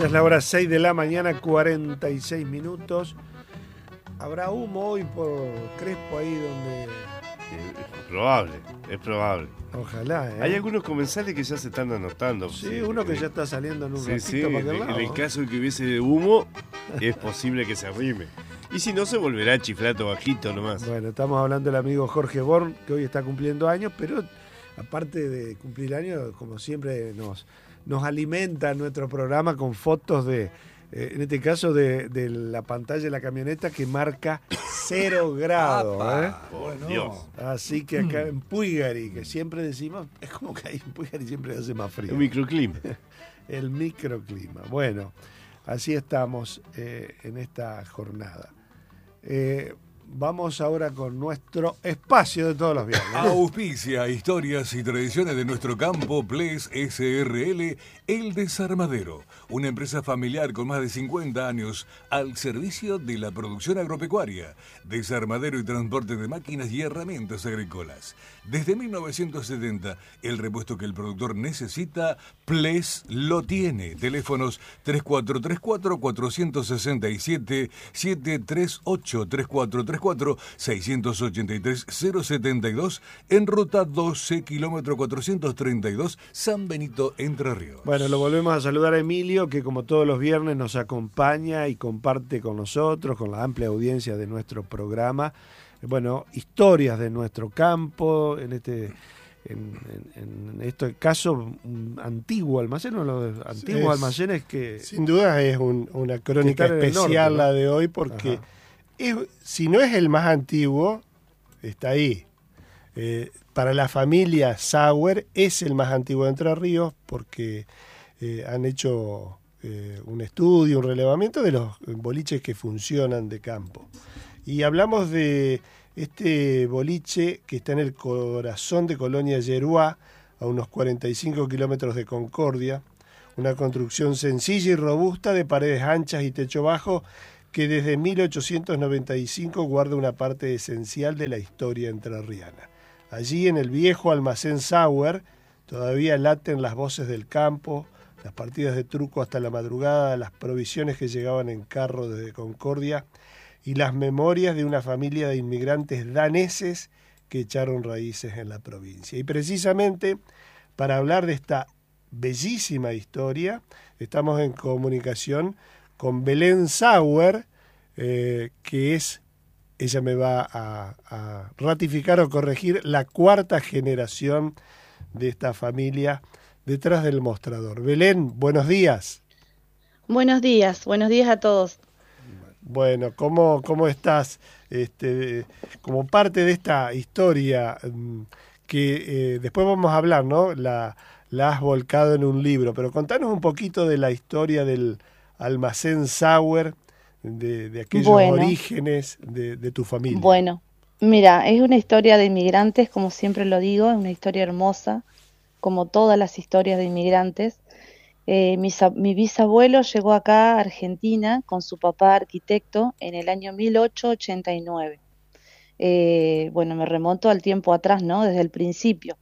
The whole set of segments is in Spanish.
Ya es la hora 6 de la mañana, 46 minutos. ¿Habrá humo hoy por Crespo ahí donde...? Es probable. Ojalá, Hay algunos comensales que ya se están anotando. Sí, uno que ya está saliendo en un ratito sí, para aquel lado. en el caso de que hubiese humo, es posible que se arrime. Y si no, se volverá chiflato bajito nomás. Bueno, estamos hablando del amigo Jorge Born, que hoy está cumpliendo años, pero aparte de cumplir años, como siempre nos alimenta nuestro programa con fotos de, en este caso, de la pantalla de la camioneta que marca 0 grados. Por Dios. Así que acá en Puigari, que siempre decimos, es como que ahí en Puigari siempre hace más frío. El microclima. El microclima. Bueno, así estamos en esta jornada. Vamos ahora con nuestro espacio de todos los viernes. Auspicia historias y tradiciones de nuestro campo. Ples SRL, El Desarmadero, una empresa familiar con más de 50 años al servicio de la producción agropecuaria, desarmadero y transporte de máquinas y herramientas agrícolas. Desde 1970, el repuesto que el productor necesita, Ples lo tiene. Teléfonos 3434-467-738, 3434-683-072, en ruta 12, kilómetro 432, San Benito, Entre Ríos. Bueno, lo volvemos a saludar a Emilio, que como todos los viernes nos acompaña y comparte con nosotros, con la amplia audiencia de nuestro programa, bueno, historias de nuestro campo, en este caso, un antiguo almacén, uno de los antiguos almacenes que... Sin duda es una crónica especial, ¿no? La de hoy, porque si no es el más antiguo, está ahí. Para la familia Sauer es el más antiguo de Entre Ríos, porque han hecho un estudio, un relevamiento de los boliches que funcionan de campo. Y hablamos de este boliche que está en el corazón de Colonia Yeruá, a unos 45 kilómetros de Concordia, una construcción sencilla y robusta de paredes anchas y techo bajo que desde 1895 guarda una parte esencial de la historia entrerriana. Allí, en el viejo almacén Sauer, todavía laten las voces del campo, las partidas de truco hasta la madrugada, las provisiones que llegaban en carro desde Concordia y las memorias de una familia de inmigrantes daneses que echaron raíces en la provincia. Y precisamente para hablar de esta bellísima historia, estamos en comunicación con Belén Sauer, que es, ella me va a ratificar o corregir, la cuarta generación de esta familia detrás del mostrador. Belén, buenos días. Buenos días a todos. Bueno, ¿cómo estás? Como parte de esta historia que después vamos a hablar, ¿no? La has volcado en un libro, pero contanos un poquito de la historia del almacén Sauer, de aquellos orígenes de tu familia. Bueno, mira, es una historia de inmigrantes, como siempre lo digo, es una historia hermosa, como todas las historias de inmigrantes. Mi bisabuelo llegó acá a Argentina con su papá arquitecto en el año 1889. Bueno, me remonto al tiempo atrás, ¿no? Desde el principio.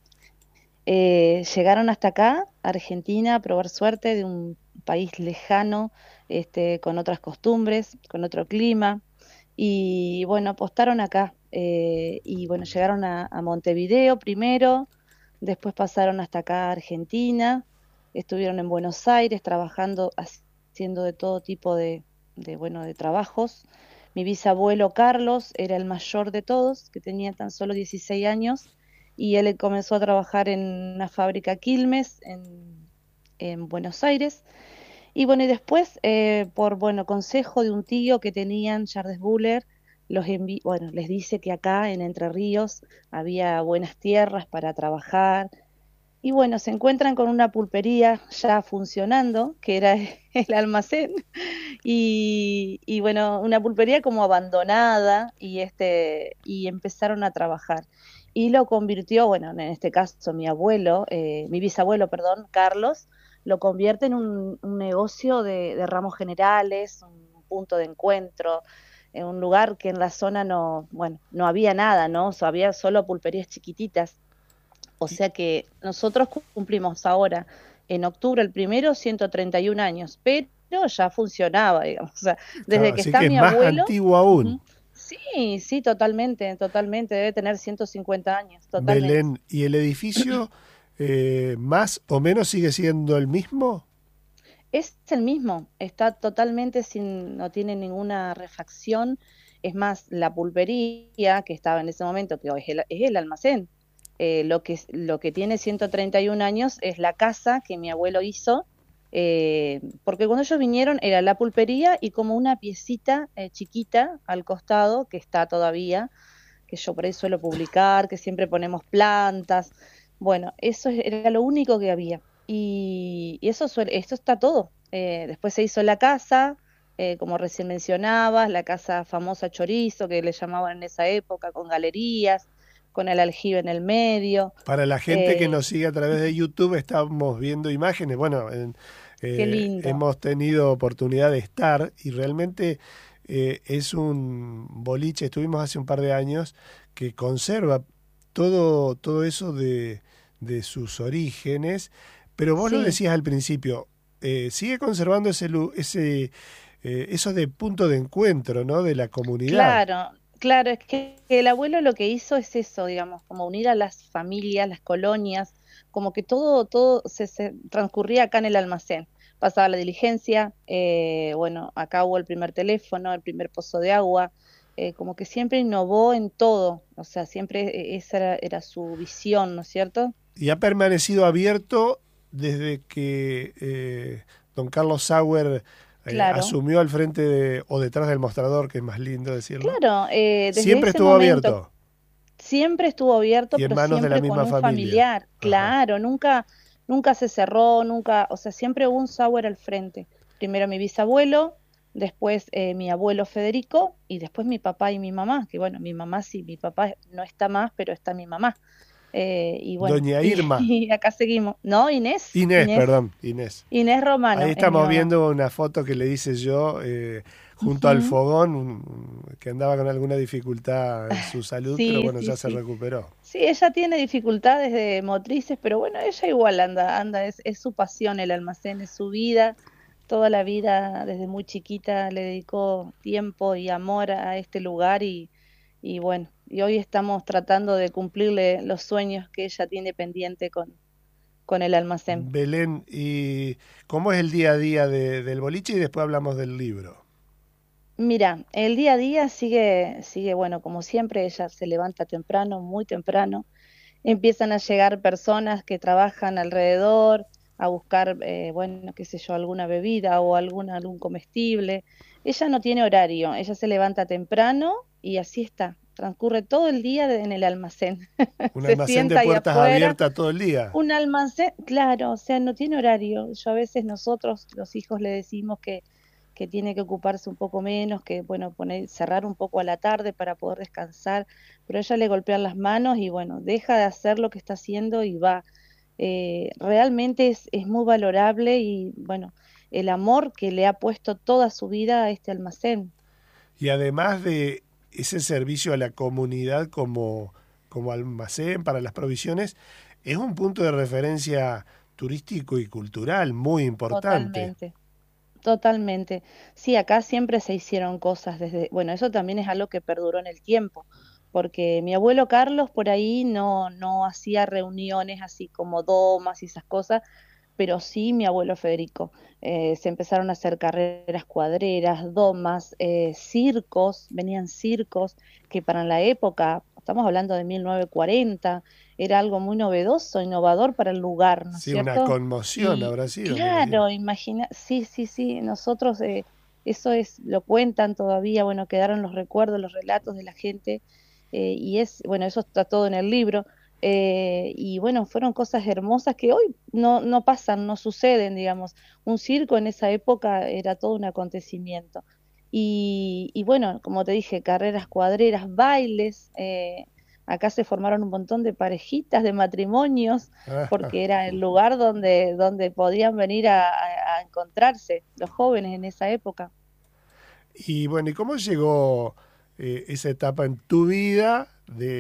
Llegaron hasta acá, Argentina, a probar suerte de un país lejano, con otras costumbres, con otro clima, y bueno, apostaron acá. Y bueno, llegaron a Montevideo primero, después pasaron hasta acá a Argentina. Estuvieron en Buenos Aires trabajando, haciendo de todo tipo de trabajos. Mi bisabuelo Carlos era el mayor de todos, que tenía tan solo 16 años, y él comenzó a trabajar en una fábrica Quilmes en Buenos Aires. Y bueno, y después, por consejo de un tío que tenían, Charles Buller, les dice que acá en Entre Ríos había buenas tierras para trabajar. Y bueno, se encuentran con una pulpería ya funcionando, que era el almacén, y bueno, una pulpería como abandonada, y empezaron a trabajar. Y lo convirtió, bueno, en este caso mi bisabuelo, Carlos, lo convierte en un negocio de ramos generales, un punto de encuentro, en un lugar que en la zona no había nada, ¿no? O sea, había solo pulperías chiquititas. O sea que nosotros cumplimos ahora, en octubre el primero, 131 años, pero ya funcionaba, digamos. O sea, desde Claro, que así está que mi es más abuelo. antiguo aún. Ujú. Sí, sí, totalmente, totalmente. Debe tener 150 años, totalmente. Belén, ¿y el edificio más o menos sigue siendo el mismo? Es el mismo, está totalmente no tiene ninguna refacción. Es más, la pulpería que estaba en ese momento, que hoy es el almacén. Lo que tiene 131 años es la casa que mi abuelo hizo, porque cuando ellos vinieron era la pulpería y como una piecita chiquita al costado, que está todavía, que yo por ahí suelo publicar, que siempre ponemos plantas. Bueno, eso era lo único que había. Y eso está todo. Después se hizo la casa, como recién mencionabas, la casa famosa Chorizo, que le llamaban en esa época, con galerías, con el aljibe en el medio. Para la gente que nos sigue a través de YouTube, estamos viendo imágenes. Bueno, Qué lindo. hemos tenido oportunidad de estar y realmente es un boliche, estuvimos hace un par de años, que conserva todo eso de sus orígenes. Pero vos lo Sí. decías al principio, sigue conservando eso de punto de encuentro, ¿no? De la comunidad. Claro, claro, es que el abuelo lo que hizo es eso, digamos, como unir a las familias, las colonias, como que todo se transcurría acá en el almacén. Pasaba la diligencia, bueno, acá hubo el primer teléfono, el primer pozo de agua, como que siempre innovó en todo, o sea, siempre esa era su visión, ¿no es cierto? Y ha permanecido abierto desde que don Carlos Sauer Claro, asumió al frente o detrás del mostrador, que es más lindo decirlo. claro, desde Siempre ese estuvo momento abierto siempre estuvo abierto, y en pero manos de la siempre con misma un familia. familiar, Ajá. claro, nunca se cerró, nunca, o sea, siempre hubo un Sauer al frente. Primero mi bisabuelo, después mi abuelo Federico y después mi papá y mi mamá, que bueno, mi mamá sí, mi papá no está más, pero está mi mamá. Y bueno, Doña Irma, y acá seguimos. No, Inés, Inés, perdón, Inés. Inés Ahí Romano es mi estamos mamá. viendo una foto que le hice yo junto al Ujú. fogón, que andaba con alguna dificultad en su salud, pero Sí, bueno, sí, ya se sí. recuperó. Sí, ella tiene dificultades motrices, pero bueno, ella igual anda, es su pasión el almacén, es su vida, toda la vida, desde muy chiquita le dedicó tiempo y amor a este lugar y bueno, y hoy estamos tratando de cumplirle los sueños que ella tiene pendiente con el almacén. Belén, ¿y cómo es el día a día del boliche? Y después hablamos del libro. Mira, el día a día sigue, bueno, como siempre, ella se levanta temprano, muy temprano. Empiezan a llegar personas que trabajan alrededor a buscar, bueno, qué sé yo, alguna bebida o algún comestible. Ella no tiene horario, ella se levanta temprano y así está. Transcurre todo el día en el almacén. Un Se almacén de sienta ahí puertas afuera. abiertas todo el día. Un almacén, claro, o sea, no tiene horario. Yo a veces nosotros, los hijos, le decimos que tiene que ocuparse un poco menos, que bueno, cerrar un poco a la tarde para poder descansar, pero ella le golpean las manos y bueno, deja de hacer lo que está haciendo y va. Realmente es muy valorable y bueno, el amor que le ha puesto toda su vida a este almacén. Y además de ese servicio a la comunidad como almacén para las provisiones, es un punto de referencia turístico y cultural muy importante. Totalmente. Totalmente. Sí, acá siempre se hicieron cosas bueno, eso también es algo que perduró en el tiempo, porque mi abuelo Carlos por ahí no hacía reuniones así como domas y esas cosas, pero sí mi abuelo Federico. Se empezaron a hacer carreras cuadreras, domas, circos, venían circos, que para la época, estamos hablando de 1940, era algo muy novedoso, innovador para el lugar, ¿no es Sí, una cierto? conmoción Y habrá sido, me imagino. claro, imagina, sí, sí, sí, nosotros, eso lo cuentan todavía, bueno, quedaron los recuerdos, los relatos de la gente, bueno, eso está todo en el libro, y bueno, fueron cosas hermosas que hoy no pasan, no suceden, digamos. Un circo en esa época era todo un acontecimiento. Y bueno, como te dije, carreras cuadreras, bailes, acá se formaron un montón de parejitas, de matrimonios, porque era el lugar donde podían venir a encontrarse los jóvenes en esa época. Y bueno, ¿y cómo llegó esa etapa en tu vida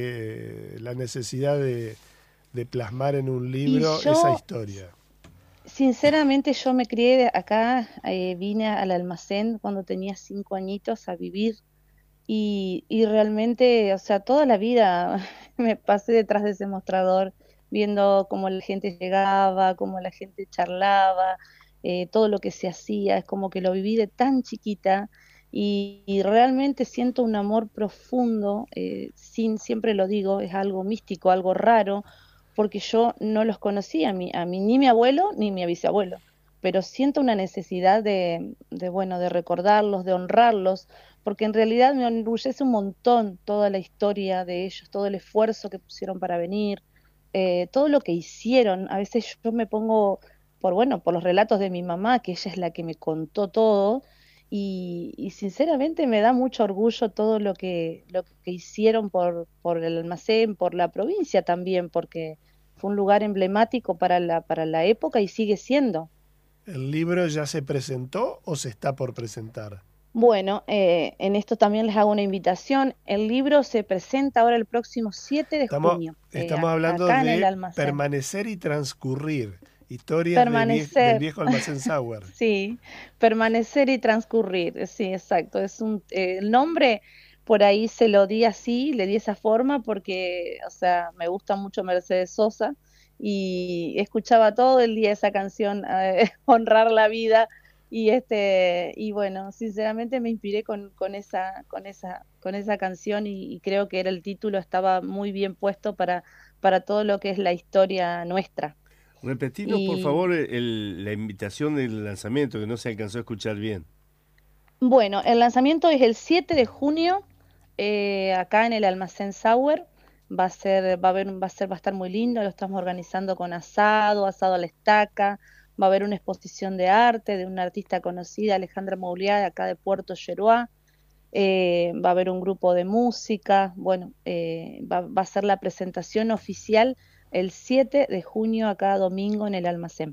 de la necesidad de plasmar en un Y libro esa yo, historia? Sinceramente yo me crié acá, vine al almacén cuando tenía 5 añitos a vivir y realmente, o sea, toda la vida me pasé detrás de ese mostrador viendo cómo la gente llegaba, cómo la gente charlaba, todo lo que se hacía, es como que lo viví de tan chiquita y realmente siento un amor profundo, siempre lo digo, es algo místico, algo raro, porque yo no los conocía, ni mi abuelo ni mi bisabuelo, pero siento una necesidad bueno, de recordarlos, de honrarlos, porque en realidad me enorgullece un montón toda la historia de ellos, todo el esfuerzo que pusieron para venir, todo lo que hicieron. A veces yo me pongo, por los relatos de mi mamá, que ella es la que me contó todo, y sinceramente me da mucho orgullo todo lo que hicieron por el almacén, por la provincia también, porque fue un lugar emblemático para la época y sigue siendo. ¿El libro ya se presentó o se está por presentar? Bueno, en esto también les hago una invitación. El libro se presenta ahora el próximo 7 de junio. Estamos hablando de Permanecer y Transcurrir. Historias del viejo almacén Sauer. Sí, Permanecer y Transcurrir. Sí, exacto. El nombre por ahí se lo di así, le di esa forma porque, o sea, me gusta mucho Mercedes Sosa y escuchaba todo el día esa canción, Honrar la Vida. Y bueno, sinceramente me inspiré con esa canción y creo que el título estaba muy bien puesto para todo lo que es la historia nuestra. Repetinos, por favor, la invitación del lanzamiento, que no se alcanzó a escuchar bien. Bueno, el lanzamiento es el 7 de junio, acá en el Almacén Sauer. Va a estar muy lindo, lo estamos organizando con asado a la estaca. Va a haber una exposición de arte de una artista conocida, Alejandra Mouliá, de acá de Puerto Yeruá. Va a haber un grupo de música. Bueno, va a ser la presentación oficial el 7 de junio, acá domingo, en el almacén.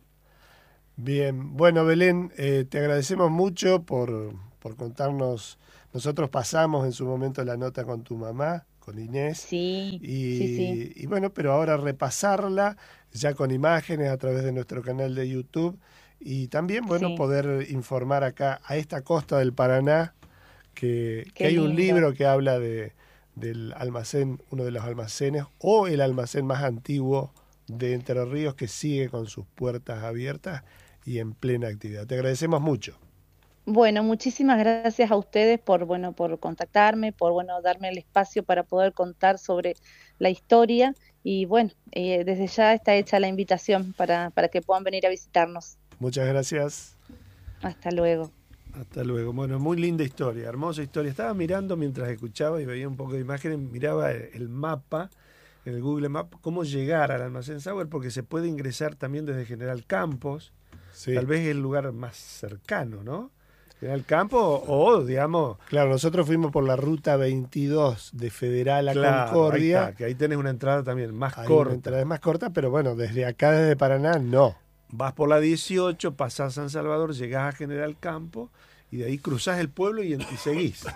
Bien, bueno, Belén, te agradecemos mucho por contarnos. Nosotros pasamos en su momento la nota con tu mamá, con Inés. Sí, sí. Y bueno, pero ahora repasarla ya con imágenes a través de nuestro canal de YouTube y también, bueno, poder informar acá a esta costa del Paraná que hay un libro que habla del almacén, uno de los almacenes o el almacén más antiguo de Entre Ríos que sigue con sus puertas abiertas y en plena actividad. Te agradecemos mucho. Bueno, muchísimas gracias a ustedes por contactarme, por darme el espacio para poder contar sobre la historia y bueno, desde ya está hecha la invitación para que puedan venir a visitarnos. Muchas gracias. Hasta luego. Hasta luego. Bueno, muy linda historia, hermosa historia. Estaba mirando mientras escuchaba y veía un poco de imágenes, miraba el mapa, en el Google Map, cómo llegar al almacén Sauer, porque se puede ingresar también desde General Campos, tal vez el lugar más cercano, ¿no? General Campos o, digamos... Claro, nosotros fuimos por la ruta 22 de Federal a Concordia. Ahí está, que ahí tenés una entrada también más corta. Una entrada más corta, pero bueno, desde Paraná, no. Vas por la 18, pasás San Salvador, llegás a General Campos y de ahí cruzás el pueblo y seguís.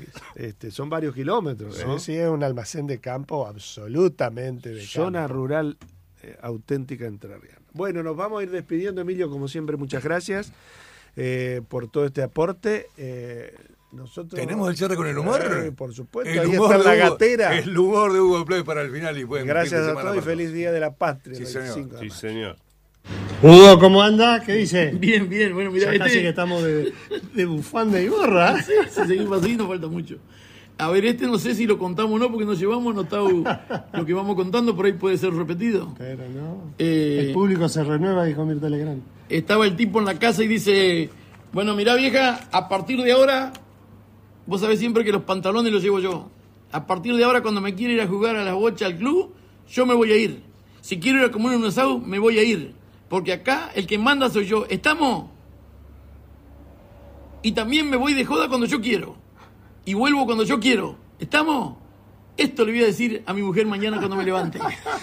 Son varios kilómetros, ¿no? Sí, es un almacén de campo absolutamente de zona campo. Rural auténtica entrerriana. Bueno, nos vamos a ir despidiendo, Emilio, como siempre, muchas gracias por todo este aporte. Nosotros ¿tenemos el cierre con el humor? Por supuesto, el ahí humor está la Hugo, gatera. El humor de Hugo Play para el final. Y bueno, gracias a todos y feliz Día de la Patria. Sí, señor. Sí, señor. Hugo, ¿cómo anda? ¿Qué dice? Bien, bueno, mirá, casi que estamos de bufanda y gorra. Sí, seguimos así, nos falta mucho. A ver, no sé si lo contamos o no, porque nos llevamos anotado lo que vamos contando, por ahí puede ser repetido. Pero no. El público se renueva, dijo Mirta Legrand. Estaba el tipo en la casa y dice, bueno, mirá vieja, a partir de ahora, vos sabés siempre que los pantalones los llevo yo. A partir de ahora, cuando me quiero ir a jugar a la bocha al club, yo me voy a ir. Si quiero ir a comer un asado, me voy a ir. Porque acá el que manda soy yo. ¿Estamos? Y también me voy de joda cuando yo quiero. Y vuelvo cuando yo quiero. ¿Estamos? Esto le voy a decir a mi mujer mañana cuando me levante.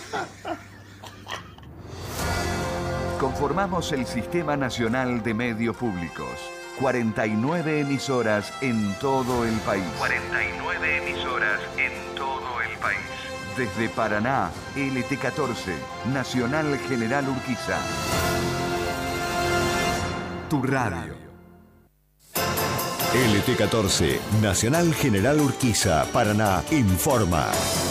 Conformamos el Sistema Nacional de Medios Públicos. 49 emisoras en todo el país. 49 emisoras en todo el país. Desde Paraná, LT14, Nacional General Urquiza. tu radio. LT14, Nacional General Urquiza, Paraná, informa.